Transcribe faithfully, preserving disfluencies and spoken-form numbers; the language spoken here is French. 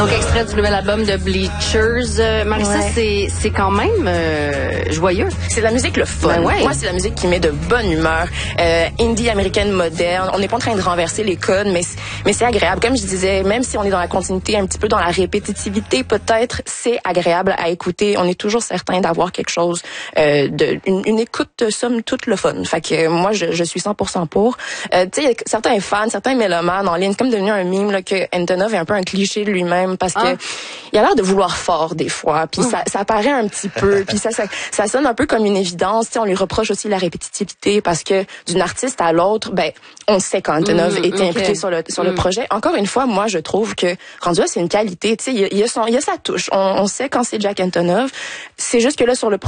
Donc, extrait du nouvel album de Bleachers. Euh, Marissa, ouais. c'est, c'est quand même euh, joyeux. C'est de la musique le fun. Ben ouais. Moi, c'est la musique qui met de bonne humeur. Euh, indie américaine moderne. On n'est pas en train de renverser les codes, mais, mais c'est agréable. Comme je disais, même si on est dans la continuité, un petit peu dans la répétitivité, peut-être, c'est agréable à écouter. On est toujours certain d'avoir quelque chose, euh, de une, une écoute somme toute le fun. Fait que euh, moi, je, je suis cent pour cent pour. Euh, tu sais, certains fans, certains mélomanes en ligne, comme devenu un mime là, que Antonov est un peu un cliché de lui-même parce que ah. il a l'air de vouloir fort des fois, puis ça, ça paraît un petit peu, puis ça, ça, ça sonne un peu comme une évidence. Tu sais, on lui reproche aussi la répétitivité parce que d'une artiste à l'autre, ben, on sait qu'Antonov mmh, était okay. impliqué sur le sur mmh. le projet. Encore une fois, moi, je trouve que rendu là, c'est une qualité. Tu sais, il y a, il y a son, il y a sa touche. On, on sait quand c'est Jack Antonoff. C'est juste que là, sur le